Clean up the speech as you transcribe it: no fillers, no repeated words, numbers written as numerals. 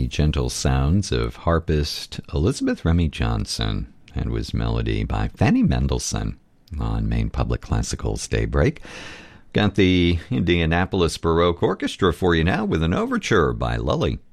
the gentle sounds of harpist Elizabeth Remy Johnson, and was melody by Fanny Mendelssohn on Maine Public Classical's Daybreak. Got the Indianapolis Baroque Orchestra for you now with an overture by Lully.